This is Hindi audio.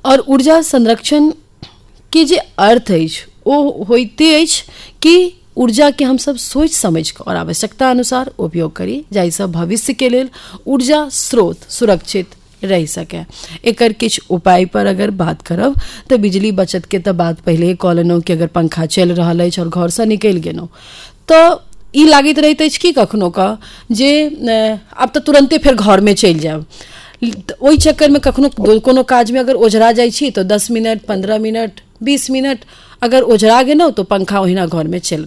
और ऊर्जा संरक्षण के जे अर्थ अछि ओ होइते अछि कि ऊर्जा के हम सब सोच समझ के और आवश्यकता अनुसार उपयोग करी, जाहिसँ भविष्य के लेल ऊर्जा स्रोत सुरक्षित रह सके। एकर किछ उपाय पर अगर बात करब तो बिजली बचत के तो बात पहले ही कहलहुँ कि अगर पंखा चल रहा अछि और घर से निकल गेलहुँ तो ई लागैत रहैत अछि कि कखनो का जे आब तो तुरंते फिर घर में चलि जायब, ओहि चक्कर में कखनो कोनो काज में अगर ओझरा जाइ छी तो 10 मिनट 15 मिनट 20 मिनट अगर ओझरा गेलहुँ तो पंखा ओहिना घर में चल